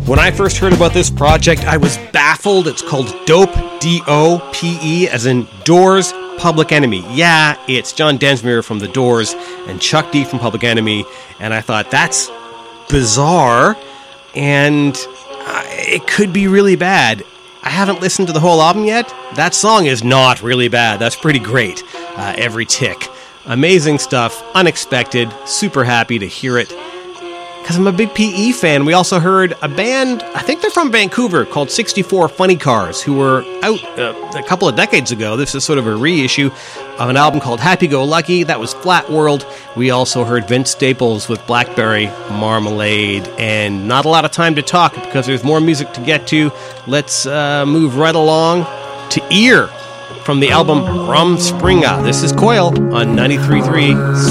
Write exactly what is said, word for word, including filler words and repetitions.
When I first heard about this project, I was baffled. It's called Dope, D O P E, as in Doors, Public Enemy. Yeah, it's John Densmore from The Doors and Chuck D from Public Enemy, and I thought, that's bizarre, and uh, it could be really bad. I haven't listened to the whole album yet. That song is not really bad. That's pretty great. Uh, every tick. Amazing stuff, unexpected, super happy to hear it. Because I'm a big P E fan. We also heard a band, I think they're from Vancouver, called sixty-four Funny Cars, who were out uh, a couple of decades ago. This is sort of a reissue of an album called Happy Go Lucky. That was Flat World. We also heard Vince Staples with Blackberry Marmalade. And not a lot of time to talk because there's more music to get to. Let's uh, move right along to Ear from the album Rumspringa. This is Coil on ninety-three point three